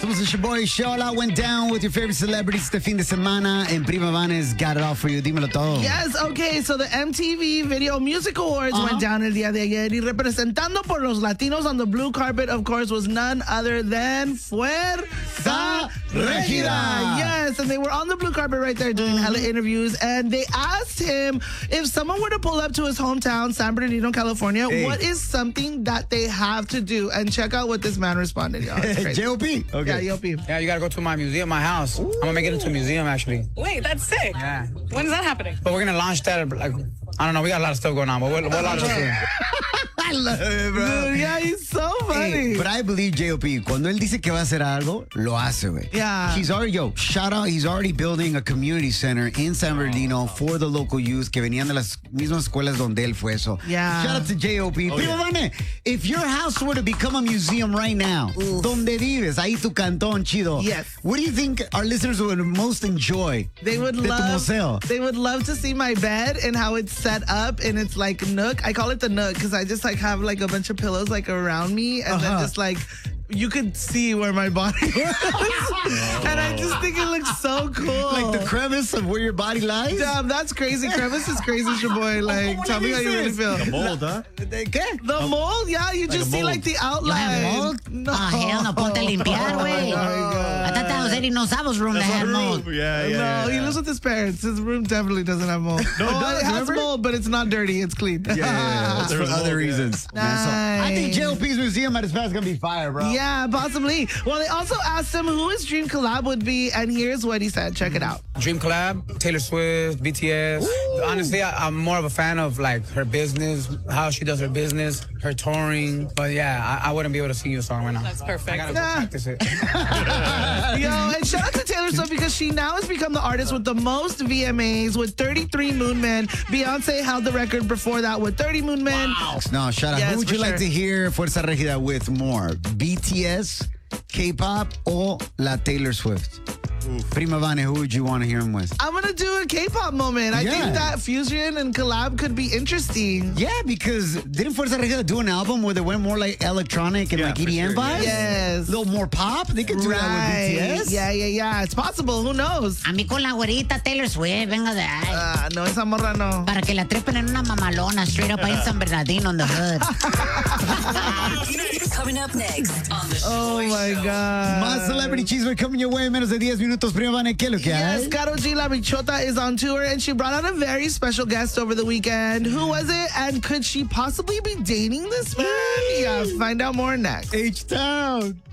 Somos el Shaboy Show. A lot went down with your favorite celebrities este fin de semana. And Prima Vanes got it all for you. Dímelo todo. Yes, okay. So the MTV Video Music Awards went down el día de ayer. Y representando por los latinos on the blue carpet, of course, was none other than Fuerza Regida. Yes, and they were on the blue carpet right there doing hella interviews. And they asked him if someone were to pull up to his hometown, San Bernardino, California, what is something that they have to do? And check out what this man responded, y'all. It's crazy. J.O.P. Okay. Yeah, J.O.P. Yeah, you gotta go to my museum, my house. I'm gonna make it into a museum, actually. Wait, that's sick. Yeah. When's that happening? But we're gonna launch that, like, I don't know, we got a lot of stuff going on, but we'll launch it soon. I love it, bro. Dude, yeah, he's so funny. Hey, but I believe J.O.P. Cuando él dice que va a hacer algo, lo hace, güey. Yeah. He's already building a community center in San Bernardino for the local youth que venían de las mismas escuelas donde él fue. So, Yeah. shout out to J.O.P. Primo Vane, if your house were to become a museum right now, donde vives, ahí tu cantón chido, Yes. what do you think our listeners would most enjoy? They would de tu museo? They would love to see my bed and how it's set up and it's like nook. I call it the nook because I just like have like a bunch of pillows like around me and then just like you could see where my body was. And I just think it looks so cool. Like the crevice of where your body lies? Damn, that's crazy. Crevice is crazy, Shaboy. Like, tell me how you really feel. The mold, huh? ¿Qué? The mold, yeah, you just a see mold. like the outline. mold? No. Oh, hell no, ponte a limpiar, güey. I thought that was Eddie Nosavo's room that had mold. Yeah. No, he lives with his parents. His room definitely doesn't have mold. No, it does, it has remember? mold, but it's not dirty. It's clean. Yeah. That's for There's other mold, reasons. Man, so I think Nice. J.O.P.'s museum at his past is going to be fire, bro. Yeah, possibly. Well, they also asked him who his dream collab would be, and here's what he said. Check it out. Dream collab, Taylor Swift, BTS. Honestly, I'm more of a fan of like her business, how she does her business, her touring. But yeah, I wouldn't be able to sing you a song right now. That's I perfect. gotta go practice it. Yo, and shout out to Taylor Swift because she now has become the artist with the most VMAs with 33 Moon Men. Beyonce held the record before that with 30 Moon Men. No, shout out. Yes, Who would for you like sure. to hear Fuerza Regida with more? BTS, K-pop, or La Taylor Swift? Prima Vane, who would you want to hear him with? I'm going to do a K-pop moment. I Yeah. think that fusion and collab could be interesting. Yeah, because didn't Fuerza Regida do an album where they went more like electronic and Yeah, like for EDM sure, vibes? Yes. A little more pop? They could do that with BTS? Yeah. It's possible. Who knows? A mí con la güerita Taylor Swift, venga de ahí. No, esa morra no. Para que la trepen en una mamalona, straight up ahí en San Bernardino in the hood. Coming up next on the Oh, my God. Más Celebrity Cheeseburger coming your way en menos de 10 minutos. Prima Vane, ¿qué es lo que hay? Yes, Karol G La Bichota is on tour and she brought out a very special guest over the weekend. Who was it? And could she possibly be dating this man? Yeah, find out more next. H-Town.